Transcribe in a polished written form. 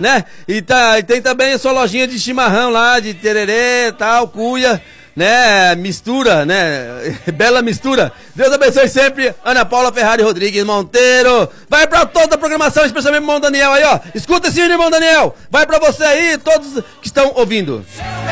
né? E tem também a sua lojinha de chimarrão lá, de tererê, tal, cuia, né? Mistura, né? Bela mistura. Deus abençoe sempre. Ana Paula Ferrari Rodrigues Monteiro. Vai pra toda a programação, especialmente o irmão Daniel aí, ó. Escuta esse irmão Daniel. Vai pra você aí, todos que estão ouvindo.